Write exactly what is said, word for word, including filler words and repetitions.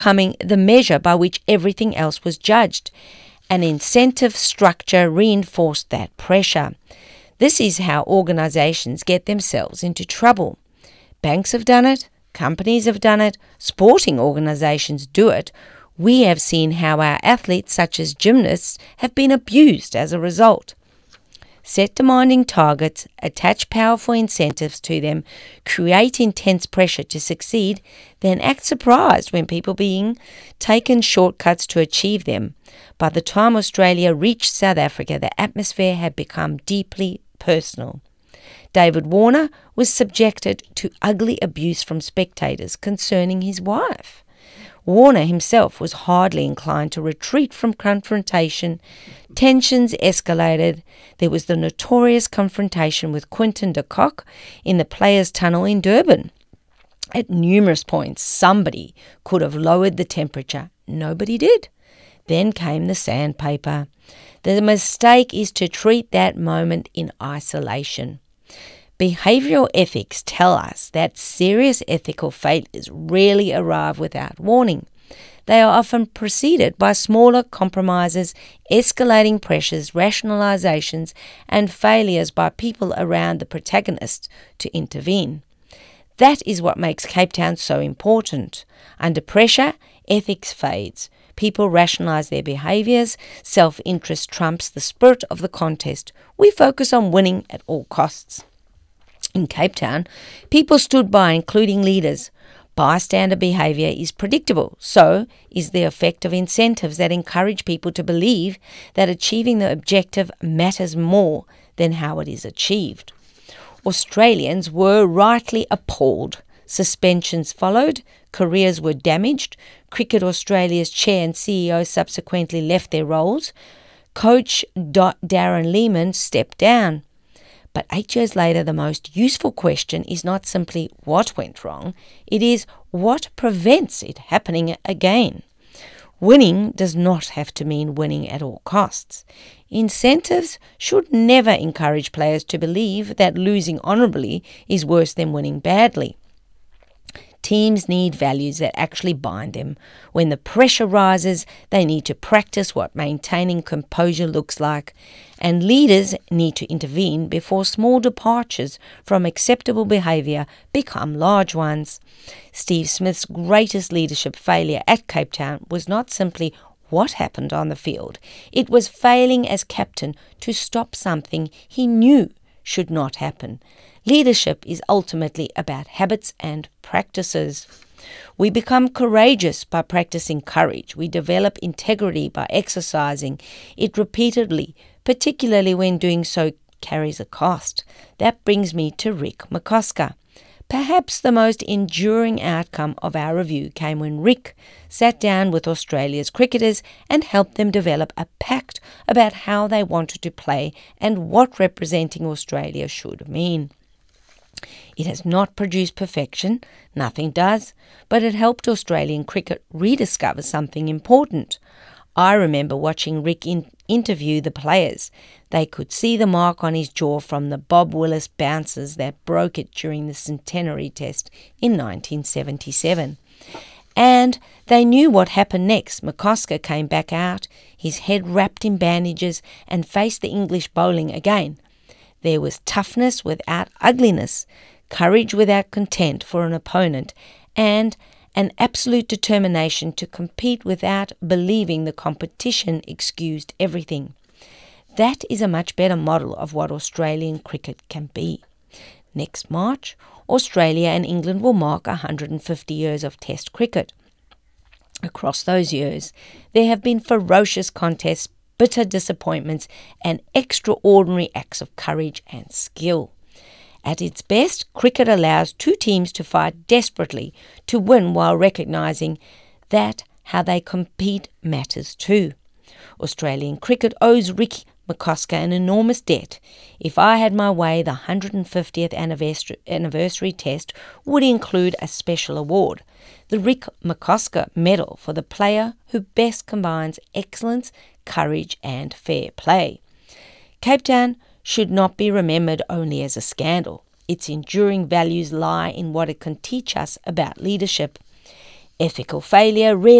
becoming the measure by which everything else was judged. An incentive structure reinforced that pressure. This is how organisations get themselves into trouble. Banks have done it, companies have done it, sporting organisations do it. We have seen how our athletes, such as gymnasts, have been abused as a result. Set demanding targets, attach powerful incentives to them, create intense pressure to succeed, then act surprised when people being taken shortcuts to achieve them. By the time Australia reached South Africa, the atmosphere had become deeply personal. David Warner was subjected to ugly abuse from spectators concerning his wife. Warner himself was hardly inclined to retreat from confrontation. Tensions escalated. There was the notorious confrontation with Quinton de Kock in the Players' Tunnel in Durban. At numerous points, somebody could have lowered the temperature. Nobody did. Then came the sandpaper. The mistake is to treat that moment in isolation. Behavioural ethics tell us that serious ethical failures rarely arrive without warning. They are often preceded by smaller compromises, escalating pressures, rationalisations, and failures by people around the protagonist to intervene. That is what makes Cape Town so important. Under pressure, ethics fades. People rationalise their behaviours. Self-interest trumps the spirit of the contest. We focus on winning at all costs. In Cape Town, people stood by, including leaders. Bystander behaviour is predictable, so is the effect of incentives that encourage people to believe that achieving the objective matters more than how it is achieved. Australians were rightly appalled. Suspensions followed, careers were damaged, Cricket Australia's chair and C E O subsequently left their roles, coach Darren Lehmann stepped down. But eight years later, the most useful question is not simply what went wrong, it is what prevents it happening again. Winning does not have to mean winning at all costs. Incentives should never encourage players to believe that losing honourably is worse than winning badly. Teams need values that actually bind them. When the pressure rises, they need to practice what maintaining composure looks like, and leaders need to intervene before small departures from acceptable behaviour become large ones. Steve Smith's greatest leadership failure at Cape Town was not simply what happened on the field. It was failing as captain to stop something he knew should not happen. Leadership is ultimately about habits and practices. We become courageous by practicing courage. We develop integrity by exercising it repeatedly, particularly when doing so carries a cost. That brings me to Rick McCosker. Perhaps the most enduring outcome of our review came when Rick sat down with Australia's cricketers and helped them develop a pact about how they wanted to play and what representing Australia should mean. It has not produced perfection, nothing does, but it helped Australian cricket rediscover something important. I remember watching Rick in- interview the players. They could see the mark on his jaw from the Bob Willis bounces that broke it during the centenary test in nineteen seventy-seven. And they knew what happened next. McCosker came back out, his head wrapped in bandages, and faced the English bowling again. There was toughness without ugliness, courage without contempt for an opponent, and an absolute determination to compete without believing the competition excused everything. That is a much better model of what Australian cricket can be. Next March, Australia and England will mark one hundred fifty years of Test cricket. Across those years, there have been ferocious contests, bitter disappointments, and extraordinary acts of courage and skill. At its best, cricket allows two teams to fight desperately to win while recognising that how they compete matters too. Australian cricket owes Rick McCosker an enormous debt. If I had my way, the one hundred fiftieth anniversary, anniversary test would include a special award, the Rick McCosker Medal for the player who best combines excellence, courage and fair play. Cape Town should not be remembered only as a scandal. Its enduring values lie in what it can teach us about leadership. Ethical failure